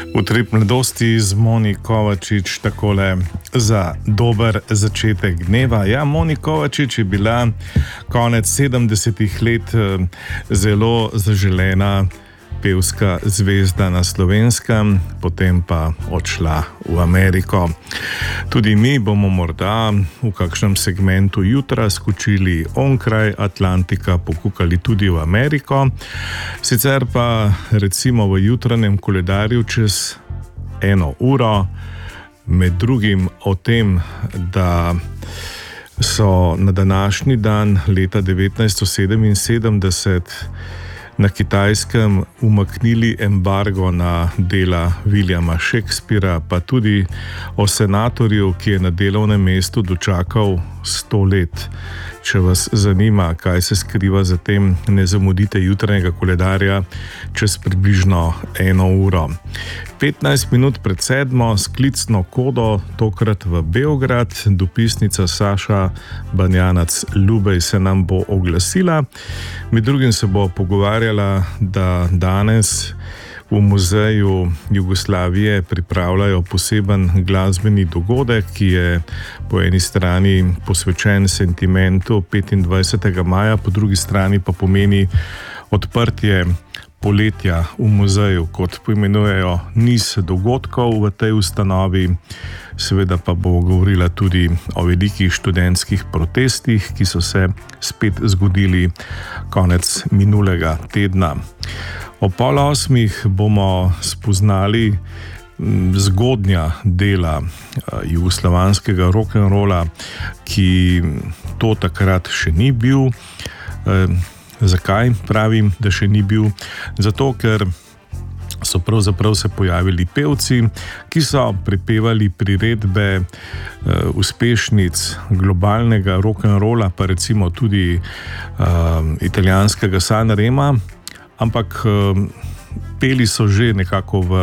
Utrip mladosti z Moni Kovačič takole za dober začetek dneva. Ja, Moni Kovačič je bila konec 70-ih let zelo zaželena pevska zvezda na Slovenskem, potem pa odšla v Ameriko. Tudi mi bomo morda v kakšnem segmentu jutra skočili onkraj Atlantika, pokukali tudi v Ameriko. Sicer pa recimo v jutranjem koledarju čez 1 uro, med drugim o tem, da so na današnji dan leta 1977 na Kitajskem umaknili embargo na dela Williama Shakespearea, pa tudi o senatorju, ki je na delovnem mestu dočakal 100 let. Če vas zanima, kaj se skriva za tem, ne zamudite jutranjega koledarja čez približno 1 uro. 15 minut pred 7 s klicno kodo, tokrat v Beograd, dopisnica Saša Banjanac-Lubej se nam bo oglasila. Med drugim se bo pogovarjala, da danes v Muzeju Jugoslavije pripravljajo poseben glasbeni dogodek, ki je po eni strani posvečen sentimentu 25. maja, po drugi strani pa pomeni odprtje poletja v muzeju, kot poimenujejo niz dogodkov v tej ustanovi. Seveda pa bo govorila tudi o velikih študentskih protestih, ki so se spet zgodili konec minulega tedna. O 7:30 bomo spoznali zgodnja dela jugoslovanskega rock'n'rolla, ki to takrat še ni bil. Zakaj pravim, da še ni bil? Zato, ker so pravzaprav se pojavili pevci, ki so prepevali priredbe uspešnic globalnega rock'n'rolla, pa recimo tudi italijanskega Sanrema, ampak peli so že nekako v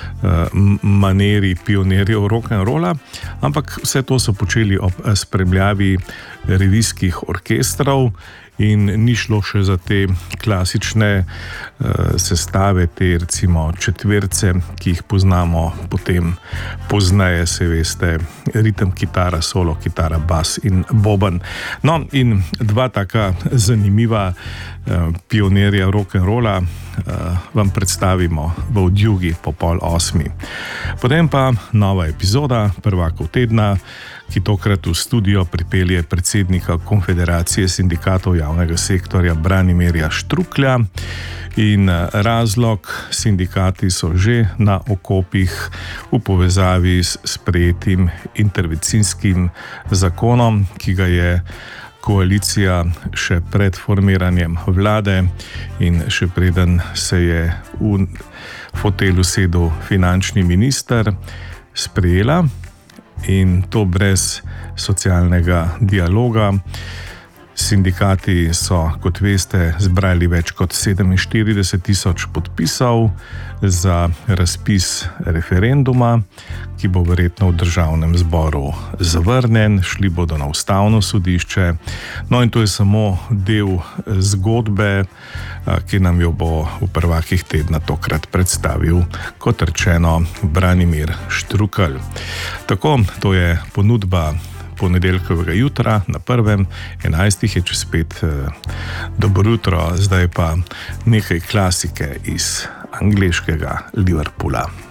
maneri pionirjev rock'n'rolla, ampak vse to so počeli ob spremljavi revijskih orkestrov in ni šlo še za te klasične sestave, te recimo četverce, ki jih poznamo potem pozneje, se veste, ritem kitara, solo kitara, bas in boben. No, in dva taka zanimiva pionirja rock'n'rolla vam predstavimo v odjugi po 7:30. Potem pa nova epizoda Prvakov tedna, ki tokrat v studio pripelje predsednika Konfederacije sindikatov javnega sektorja Branimirja Štruklja. In razlog, sindikati so že na okopih v povezavi s sprejetim intervencijskim zakonom, ki ga je koalicija še pred formiranjem vlade in še preden se je v fotelju sedel finančni minister, sprejela, in to brez socialnega dialoga. Sindikati so, kot veste, zbrali več kot 47.000 podpisov za razpis referenduma, ki bo verjetno v državnem zboru zavrnjen, šli bodo na ustavno sodišče. No, in to je samo del zgodbe, ki nam jo bo v Prvakih tedna tokrat predstavil, kot rečeno, Branimir Štrukelj. Tako, to je ponudba ponedeljkovega jutra na prvem. 11 je čez 5. Dobro jutro, zdaj pa nekaj klasike iz angleškega Liverpoola.